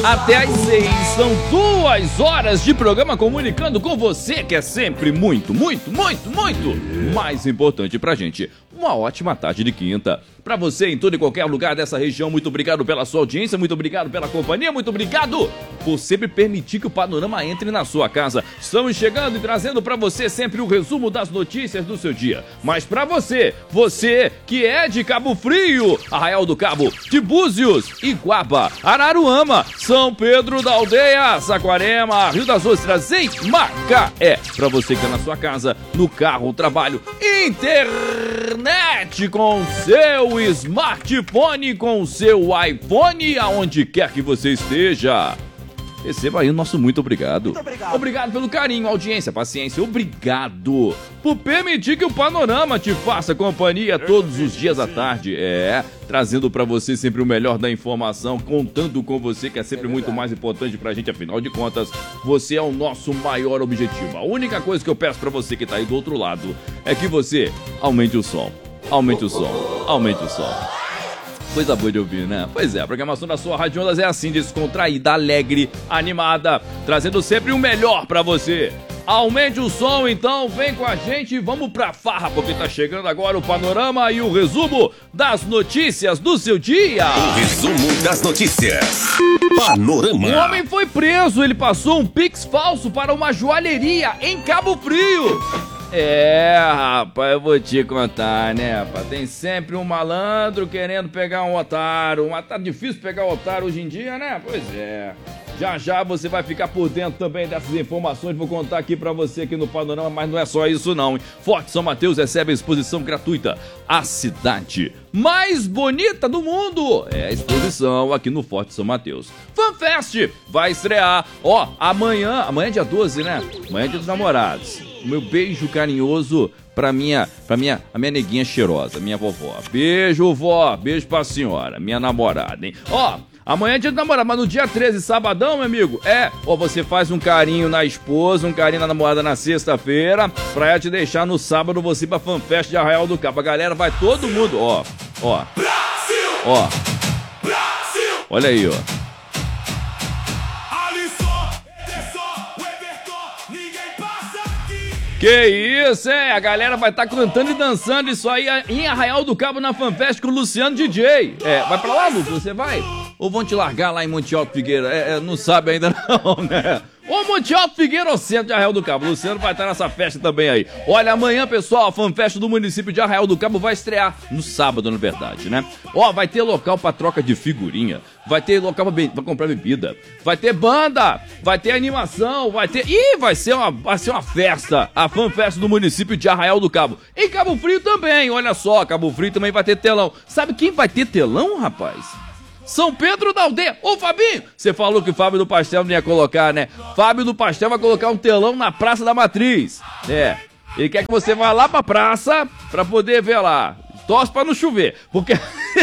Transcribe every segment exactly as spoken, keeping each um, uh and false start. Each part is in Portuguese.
até às seis. São duas horas de programa comunicando com você, que é sempre muito, muito, muito, muito mais importante pra gente. Uma ótima tarde de quinta. Pra você em todo e qualquer lugar dessa região, muito obrigado pela sua audiência, muito obrigado pela companhia, muito obrigado por sempre permitir que o panorama entre na sua casa. Estamos chegando e trazendo pra você sempre o resumo das notícias do seu dia. Mas pra você, você que é de Cabo Frio, Arraial do Cabo, de Búzios, Iguaba, Araruama, São Pedro da Aldeia, Saquarema, Rio das Ostras, em Macaé. Pra você que tá na sua casa, no carro, trabalho, internet com seu smartphone, com seu iPhone, aonde quer que você esteja. Receba aí o nosso muito obrigado. Muito obrigado. Obrigado pelo carinho, audiência, paciência. Obrigado por permitir que o Panorama te faça companhia todos os dias à tarde. É, trazendo pra você sempre o melhor da informação, contando com você, que é sempre é muito mais importante pra gente. Afinal de contas, você é o nosso maior objetivo. A única coisa que eu peço pra você que tá aí do outro lado é que você aumente o som. Aumente o som, aumente o som. Coisa boa de ouvir, né? Pois é, a programação da sua Rádio Ondas é assim, descontraída, alegre, animada, trazendo sempre o melhor pra você. Aumente o som, então, vem com a gente e vamos pra farra, porque tá chegando agora o panorama e o resumo das notícias do seu dia. O resumo das notícias. Panorama. Um homem foi preso, ele passou um pix falso para uma joalheria em Cabo Frio. É, rapaz, eu vou te contar, né, rapaz? Tem sempre um malandro querendo pegar um otário. Mas tá difícil pegar um otário hoje em dia, né? Pois é. Já já você vai ficar por dentro também dessas informações. Vou contar aqui pra você aqui no Panorama, mas não é só isso não, hein? Forte São Mateus recebe a exposição gratuita. A cidade mais bonita do mundo. É a exposição aqui no Forte São Mateus. FanFest vai estrear, ó, amanhã. Amanhã é dia doze, né? Amanhã é dia dos namorados. Meu beijo carinhoso pra minha, pra minha, a minha neguinha cheirosa, minha vovó. Beijo, vó, beijo pra senhora, minha namorada, hein? Ó, amanhã é dia do namorado, mas no dia treze, sabadão, meu amigo, é, ó, você faz um carinho na esposa, um carinho na namorada na sexta-feira, pra ela te deixar no sábado você ir pra FanFest de Arraial do Cabo. A galera vai todo mundo, ó, ó, ó, olha aí, ó. Que isso, hein? A galera vai estar tá cantando e dançando isso aí em Arraial do Cabo na FanFest com o Luciano D J. É, vai pra lá, Lu? Você vai? Ou vão te largar lá em Monte Alto Figueira? É, é, não sabe ainda não, né? Ou Monte Alto Figueira ou centro de Arraial do Cabo. O Luciano vai estar nessa festa também aí. Olha, amanhã, pessoal, a FanFest do município de Arraial do Cabo vai estrear no sábado, na verdade, né? Ó, vai ter local pra troca de figurinha, vai ter local pra, be- pra comprar bebida, vai ter banda, vai ter animação, vai ter... Ih, vai ser uma, vai ser uma festa, a FanFest do município de Arraial do Cabo. Em Cabo Frio também, olha só, Cabo Frio também vai ter telão. Sabe quem vai ter telão, rapaz? São Pedro da Aldeia. Ô, Fabinho, você falou que o Fábio do Pastel não ia colocar, né? Fábio do Pastel vai colocar um telão na Praça da Matriz. É, ele quer que você vá lá pra praça pra poder ver lá. Torce pra não chover, porque...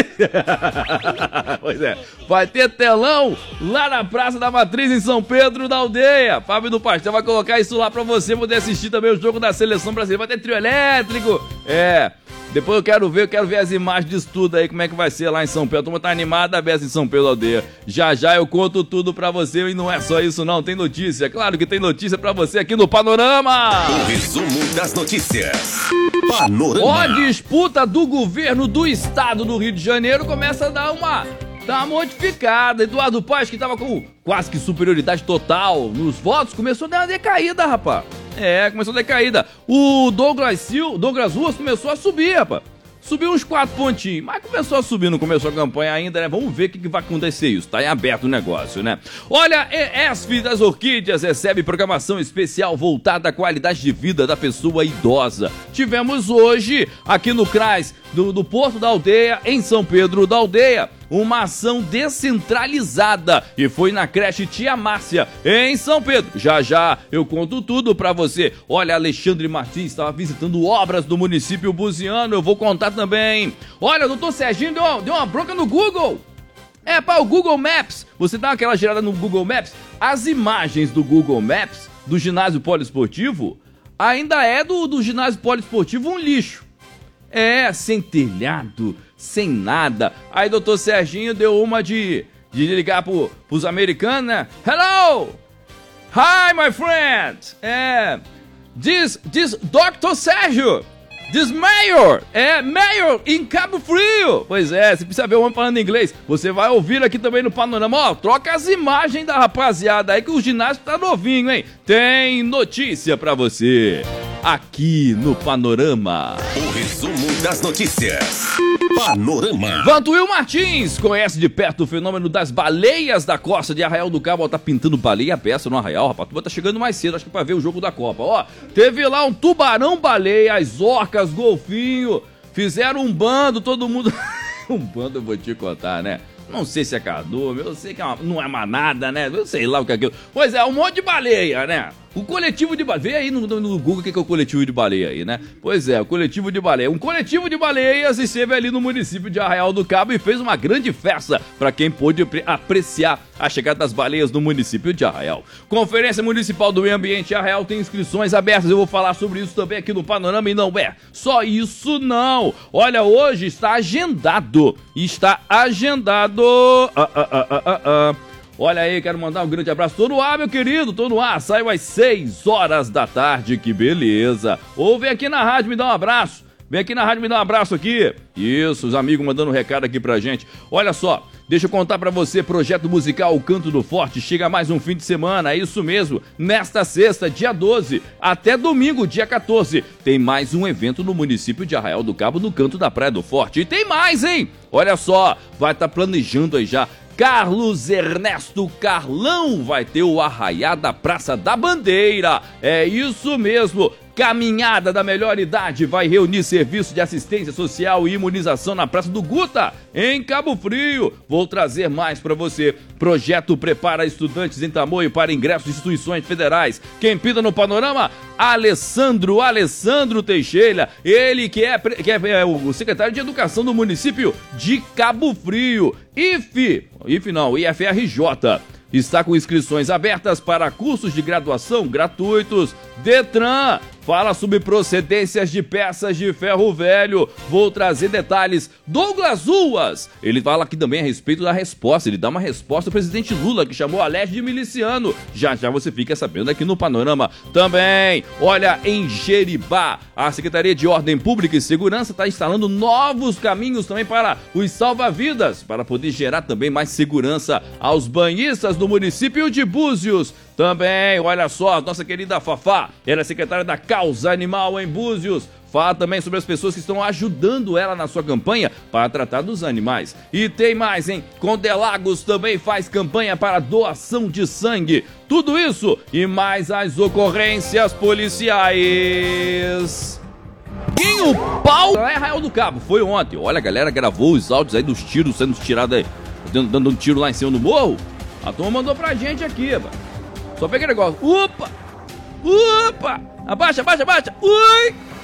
Pois é, vai ter telão lá na Praça da Matriz, em São Pedro da Aldeia. Fábio do Pastel vai colocar isso lá pra você poder assistir também o jogo da Seleção Brasileira. Vai ter trio elétrico, é... Depois eu quero ver, eu quero ver as imagens disso tudo aí, como é que vai ser lá em São Pedro. A turma tá animada a beça em São Pedro da Aldeia. Já já eu conto tudo pra você e não é só isso não, tem notícia. Claro que tem notícia pra você aqui no Panorama. O resumo das notícias. Panorama. Ó, a disputa do governo do estado do Rio de Janeiro começa a dar uma... Tá modificada. Eduardo Paes, que tava com quase que superioridade total nos votos, começou a dar uma decaída, rapaz. É, começou a decaída. O Douglas Sil, Douglas Ruas começou a subir, rapaz. Subiu uns quatro pontinhos, mas começou a subir, não começou a campanha ainda, né? Vamos ver o que, que vai acontecer isso, tá em aberto o negócio, né? Olha, E S F das Orquídeas recebe programação especial voltada à qualidade de vida da pessoa idosa. Tivemos hoje, aqui no CRAS do, do Porto da Aldeia, em São Pedro da Aldeia, uma ação descentralizada e foi na creche Tia Márcia, em São Pedro. Já já eu conto tudo pra você. Olha, Alexandre Martins estava visitando obras do município buziano, eu vou contar também. Olha, o doutor Serginho deu, deu uma bronca no Google. É, para o Google Maps, você dá aquela girada no Google Maps, as imagens do Google Maps, do ginásio poliesportivo, ainda é do, do ginásio poliesportivo um lixo. É, sem telhado, sem nada. Aí doutor Serginho deu uma de, de ligar pro, pros americanos, né? Hello! Hi, my friend! É... This, this doutor Sérgio! This mayor! É, mayor em Cabo Frio! Pois é, se precisa ver o homem falando inglês, você vai ouvir aqui também no Panorama. Ó, troca as imagens da rapaziada aí que o ginásio tá novinho, hein? Tem notícia pra você aqui no Panorama. O resumo das notícias. Panorama. Vantuil Martins conhece de perto o fenômeno das baleias da costa de Arraial do Cabo. Ó, tá pintando baleia a peça no Arraial, rapaz. Tu vai tá chegando mais cedo, acho que pra ver o jogo da Copa. Ó, teve lá um tubarão-baleia, as orcas, golfinho, fizeram um bando, todo mundo... um bando eu vou te contar, né? Não sei se é cardume, eu sei que é uma, não é manada, né? Eu sei lá o que é aquilo. Pois é, um monte de baleia, né? O coletivo de baleia. Vê aí no, no Google o que é o coletivo de baleia aí, né? Pois é, o coletivo de baleia. Um coletivo de baleias esteve ali no município de Arraial do Cabo e fez uma grande festa para quem pôde apreciar a chegada das baleias no município de Arraial. Conferência Municipal do Meio Ambiente Arraial tem inscrições abertas. Eu vou falar sobre isso também aqui no Panorama e não é só isso não. Olha, hoje está agendado. Está agendado. Ah, ah, ah, ah, ah, ah. Olha aí, quero mandar um grande abraço. Tô no ar, meu querido, tô no ar. Saiu às seis horas da tarde, que beleza. Ou vem aqui na rádio me dar um abraço. Vem aqui na rádio me dar um abraço aqui. Isso, os amigos mandando um recado aqui pra gente. Olha só, deixa eu contar pra você, projeto musical O Canto do Forte. Chega mais um fim de semana, é isso mesmo. Nesta sexta, dia doze, até domingo, dia quatorze, tem mais um evento no município de Arraial do Cabo, no Canto da Praia do Forte. E tem mais, hein? Olha só, vai estar tá planejando aí já. Carlos Ernesto Carlão vai ter o Arraiá da Praça da Bandeira. É isso mesmo. Caminhada da Melhor Idade vai reunir serviço de assistência social e imunização na Praça do Guta, em Cabo Frio. Vou trazer mais para você. Projeto prepara estudantes em Tamoio para ingressos de instituições federais. Quem pinta no Panorama? Alessandro, Alessandro Teixeira. Ele que é, que é, é o secretário de Educação do município de Cabo Frio. I F, I F não, I F R J. Está com inscrições abertas para cursos de graduação gratuitos. Detran fala sobre procedências de peças de ferro velho. Vou trazer detalhes. Douglas Ruas, ele fala aqui também a respeito da resposta. Ele dá uma resposta ao presidente Lula, que chamou Alérgio de miliciano. Já já você fica sabendo aqui no Panorama. Também, olha, em Jeribá, a Secretaria de Ordem Pública e Segurança está instalando novos caminhos também para os salva-vidas, para poder gerar também mais segurança aos banhistas do município de Búzios. Também, olha só, nossa querida Fafá, ela é secretária da Causa Animal em Búzios. Fala também sobre as pessoas que estão ajudando ela na sua campanha para tratar dos animais. E tem mais, hein? Condelagos também faz campanha para doação de sangue. Tudo isso e mais as ocorrências policiais. E o pau lá em Arraial do Cabo, foi ontem. Olha, a galera gravou os áudios aí dos tiros sendo tirados aí, dando, dando um tiro lá em cima do morro. A turma mandou pra gente aqui, mano. Só pega o negócio. Opa! Opa! Abaixa, abaixa, abaixa! Ui!